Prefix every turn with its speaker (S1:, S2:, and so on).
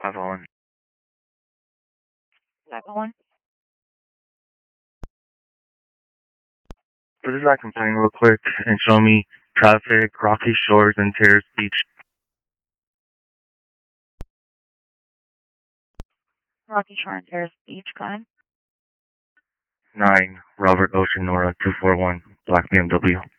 S1: 501.
S2: 501.
S1: Please like complain real quick and show me traffic, Rocky Shores, and Terrace Beach.
S2: Rocky Shore and Terrace Beach, go ahead.
S1: 9, Robert Ocean Nora 241, Black BMW.